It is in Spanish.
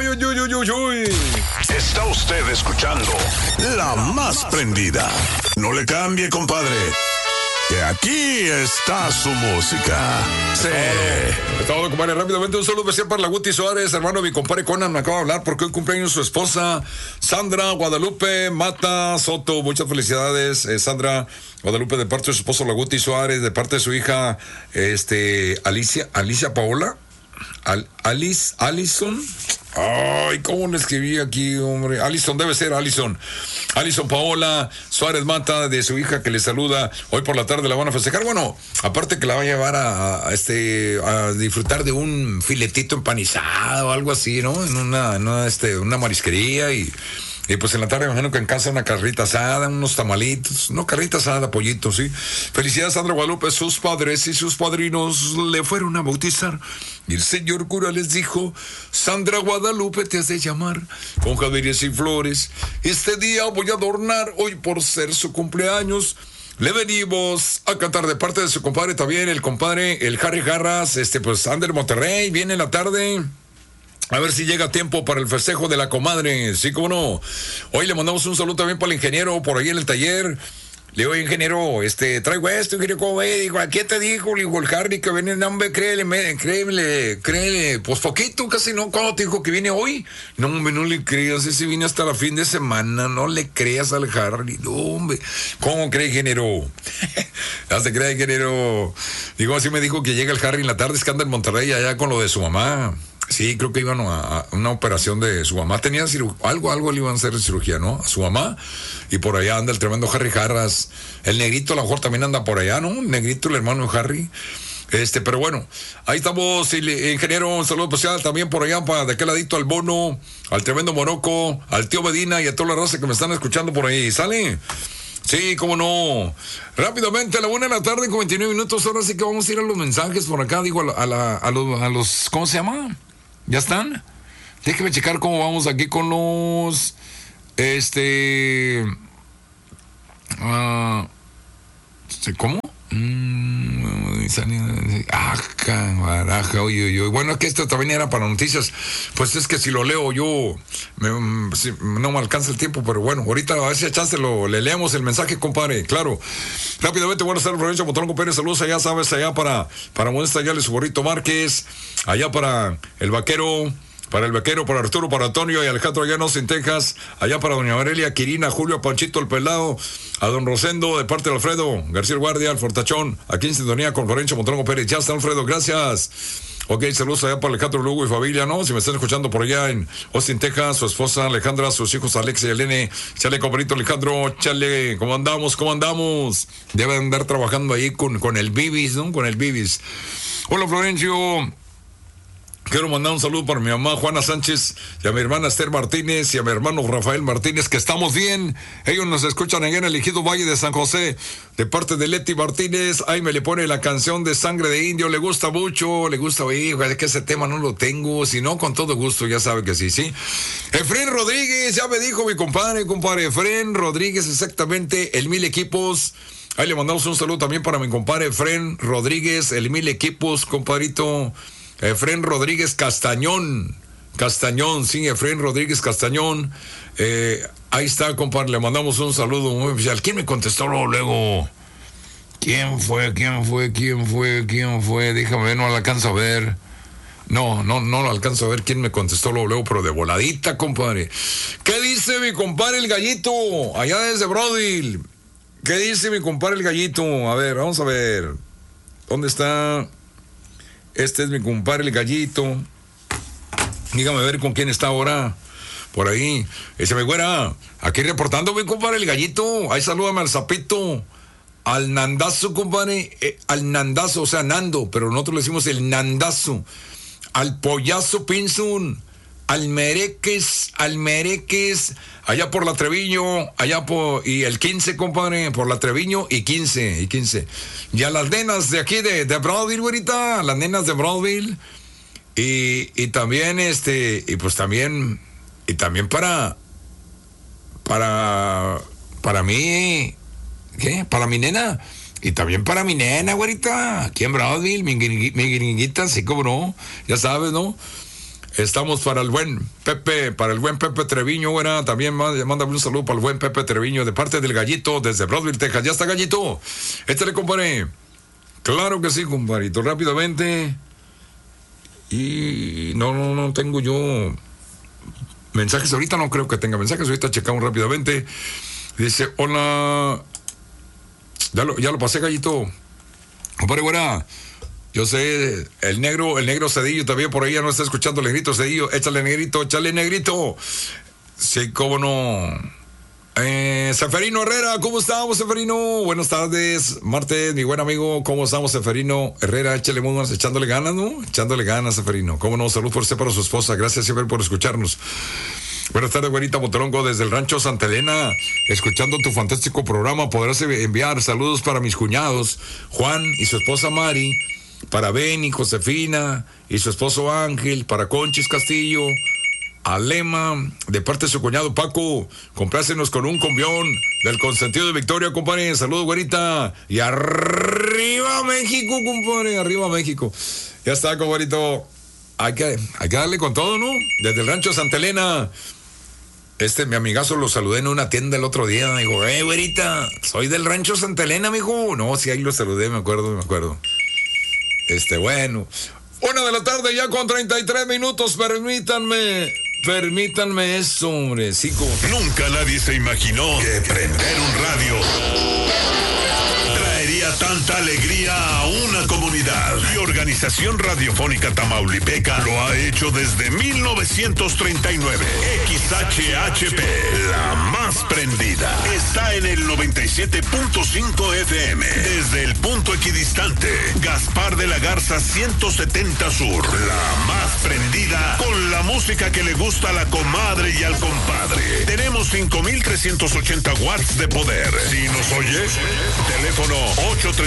uy, uy, uy, uy, uy. Está usted escuchando La Más Prendida. No le cambie, compadre, que aquí está su música. Sí. Estamos, compadre, rápidamente un saludo especial para la Guti Suárez, hermano de mi compadre Conan, me acaba de hablar porque hoy cumpleaños su esposa, Sandra Guadalupe Mata Soto. Muchas felicidades, Sandra Guadalupe, de parte de su esposo, la Guti Suárez, de parte de su hija, Alicia Paola, Alison. Ay, ¿cómo le escribí aquí, hombre? Alison, debe ser Alison Paola Suárez Mata, de su hija, que le saluda. Hoy por la tarde la van a festejar. Bueno, aparte que la va a llevar a disfrutar de un filetito empanizado o algo así, ¿no? En una marisquería y pues en la tarde me imagino que en casa una carrita asada, unos tamalitos, no carrita asada, pollito, ¿sí? Felicidades, Sandra Guadalupe. Sus padres y sus padrinos le fueron a bautizar y el señor cura les dijo: Sandra Guadalupe, te has de llamar con jaderías y flores. Este día voy a adornar, hoy por ser su cumpleaños. Le venimos a cantar de parte de su compadre también, el Harry Jarras, pues anda en Monterrey, viene en la tarde. A ver si llega a tiempo para el festejo de la comadre. Sí, cómo no. Hoy le mandamos un saludo también para el ingeniero por ahí en el taller. Le digo, ingeniero, traigo esto, ingeniero, ¿cómo ve? Digo, ¿a qué te dijo? Le digo, el Harry que viene, no, hombre, créele, pues poquito, casi no. ¿Cuándo te dijo que viene hoy? No, hombre, no le creas, ese viene hasta la fin de semana, no le creas al Harry. No, hombre, ¿cómo cree, ingeniero? Ya se cree, ingeniero. Digo, así me dijo que llega el Harry en la tarde, es que anda en Monterrey allá con lo de su mamá. Sí, creo que iban a una operación de su mamá. Tenía algo le iban a hacer de cirugía, ¿no? A su mamá. Y por allá anda el tremendo Harry Jarras. El negrito a lo mejor también anda por allá, ¿no? El negrito, el hermano de Harry. Pero bueno, ahí estamos, ingeniero, un saludo especial también por allá, de aquel ladito al Bono, al tremendo Morocco, al tío Medina y a toda la raza que me están escuchando por ahí. ¿Sale? Sí, cómo no. Rápidamente, a la 1:00 con 29 minutos. Ahora sí que vamos a ir a los mensajes por acá, digo, a los, ¿cómo se llama? ¿Ya están? Déjeme checar cómo vamos aquí con los... ¿Cómo? Baraja, oye. Bueno, es que esto también era para noticias. Pues es que si lo leo yo, no me alcanza el tiempo, pero bueno, ahorita a ver si a chance le leemos el mensaje, compadre. Claro. Rápidamente, buenas tardes, Florencio Motorón, compadre. Saludos allá, sabes, allá para Modesta, allá su gorrito Márquez, allá para el vaquero, para Arturo, para Antonio y Alejandro allá en Texas, allá para doña Aurelia, Quirina, Julio, Panchito, el Pelado, a don Rosendo, de parte de Alfredo García Guardia, el Fortachón, aquí en sintonía con Florencio Montrongo Pérez. Ya está, Alfredo, gracias. Ok, saludos allá para Alejandro Lugo y familia, ¿no? Si me están escuchando por allá en Austin, Texas, su esposa Alejandra, sus hijos Alex y Elene. Chale, compadrito Alejandro, chale, ¿cómo andamos? Deben andar trabajando ahí con el Bibis, ¿no? Con el Bibis. Hola, Florencio. Quiero mandar un saludo para mi mamá Juana Sánchez y a mi hermana Esther Martínez y a mi hermano Rafael Martínez, que estamos bien. Ellos nos escuchan allá en el Ejido Valle de San José, de parte de Leti Martínez. Ahí me le pone la canción de Sangre de Indio, le gusta mucho, hijo, es que ese tema no lo tengo, si no, con todo gusto, ya sabe que sí. Efren Rodríguez, ya me dijo mi compadre, Efren Rodríguez, exactamente, el 1000 equipos. Ahí le mandamos un saludo también para mi compadre Efren Rodríguez, el 1000 equipos, compadrito. Efren Rodríguez Castañón, sí, Efren Rodríguez Castañón. Ahí está, compadre, le mandamos un saludo muy especial. ¿Quién me contestó luego? ¿Quién fue? Déjame ver, no lo alcanzo a ver. No lo alcanzo a ver quién me contestó luego, pero de voladita, compadre. ¿Qué dice mi compadre el Gallito? Allá desde Brownsville. ¿Qué dice mi compadre el Gallito? A ver, vamos a ver. ¿Dónde está? Este es mi compadre el Gallito. Dígame a ver con quién está ahora. Por ahí. Ese me güera. Aquí reportando mi compadre el Gallito. Ahí salúdame al Zapito. Al Nandazo, compadre. Al Nandazo, o sea, Nando. Pero nosotros le decimos el Nandazo. Al Pollazo Pinzun. Al Mereques. Allá por la Treviño. Y el 15, compadre. Por la Treviño y 15. Y a las nenas de aquí de Broadville, güerita. Las nenas de Broadville. Y también, y pues también. Y también para mí. ¿Qué? Para mi nena. Y también para mi nena, güerita. Aquí en Broadville, mi gringuita, sí, como no. Ya sabes, ¿no? Estamos para el buen Pepe Treviño, güera. También manda un saludo para el buen Pepe Treviño de parte del Gallito desde Broadville, Texas. Ya está, Gallito. Le compadre. Claro que sí, compadrito. Rápidamente. Y no tengo yo mensajes ahorita. No creo que tenga mensajes. Ahorita checamos rápidamente. Dice, hola. Ya lo pasé, Gallito. Compadre, güera. Yo sé, el negro Cedillo también por ahí ya no está escuchando el negrito Cedillo. Échale, negrito. Sí, cómo no. Seferino Herrera, ¿cómo estamos, Seferino? Buenas tardes, martes, mi buen amigo. ¿Cómo estamos, Seferino Herrera? Échale muy más, echándole ganas, ¿no? Echándole ganas, Seferino. ¿Cómo no? Salud por usted, para su esposa. Gracias siempre por escucharnos. Buenas tardes, güerita Motorongo, desde el rancho Santa Elena, escuchando tu fantástico programa. Podrás enviar saludos para mis cuñados, Juan y su esposa Mari, para Beni, Josefina y su esposo Ángel, para Conchis Castillo, Alema, de parte de su cuñado Paco. Complácenos con un combión del consentido de Victoria, compadre. Saludos, güerita. Y arriba México, compadre. Arriba México. Ya está, compadrito. Hay que darle con todo, ¿no? Desde el rancho Santa Elena. Mi amigazo lo saludé en una tienda el otro día. Me dijo, güerita, soy del rancho Santa Elena, mijo. No, sí, ahí lo saludé, me acuerdo. Bueno. 1 de la tarde ya con 33 minutos. Permítanme eso, hombre. Sí, Nunca nadie se imaginó que prender un radio traería tanta alegría a una comunidad. Y Organización Radiofónica Tamaulipeca lo ha hecho desde 1939. XHHP, la más prendida, está en el 97.5 FM. Desde el punto equidistante, Gaspar de la Garza 170 Sur. La más prendida, con la música que le gusta a la comadre y al compadre. Tenemos 5,380 watts de poder. Si nos oyes, teléfono 833